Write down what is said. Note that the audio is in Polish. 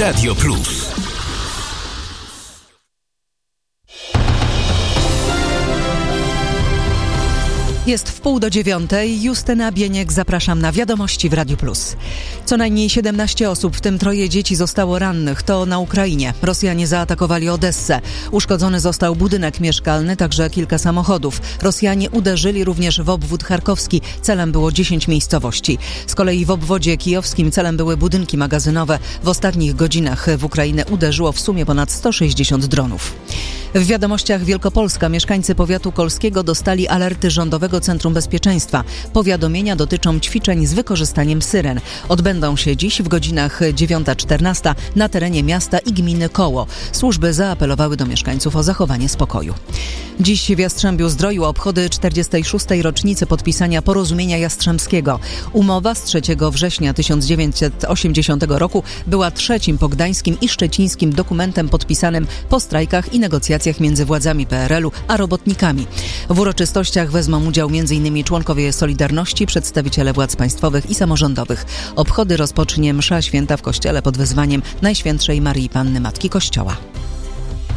Radio Plus. Jest 8:30. Justyna Bieniek, zapraszam na Wiadomości w Radiu Plus. Co najmniej 17 osób, w tym 3 dzieci, zostało rannych. To na Ukrainie. Rosjanie zaatakowali Odessę. Uszkodzony został budynek mieszkalny, także kilka samochodów. Rosjanie uderzyli również w obwód charkowski. Celem było 10 miejscowości. Z kolei w obwodzie kijowskim celem były budynki magazynowe. W ostatnich godzinach w Ukrainę uderzyło w sumie ponad 160 dronów. W Wiadomościach Wielkopolska mieszkańcy powiatu kolskiego dostali alerty Rządowego Centrum Bezpieczeństwa. Powiadomienia dotyczą ćwiczeń z wykorzystaniem syren. Odbędą się dziś w godzinach 9-14 na terenie miasta i gminy Koło. Służby zaapelowały do mieszkańców o zachowanie spokoju. Dziś w Jastrzębiu-Zdroju obchody 46. rocznicy podpisania Porozumienia Jastrzębskiego. Umowa z 3 września 1980 roku była trzecim pogdańskim i szczecińskim dokumentem podpisanym po strajkach i negocjacjach między władzami PRL-u a robotnikami. W uroczystościach wezmą udział m.in. członkowie Solidarności, przedstawiciele władz państwowych i samorządowych. Obchody rozpocznie msza święta w kościele pod wezwaniem Najświętszej Maryi Panny Matki Kościoła.